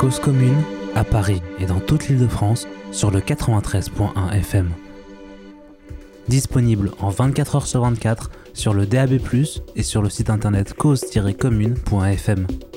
Cause commune, à Paris et dans toute l'Île-de-France, sur le 93.1 FM. Disponible en 24 heures sur 24 sur le DAB+, et sur le site internet cause-commune.fm.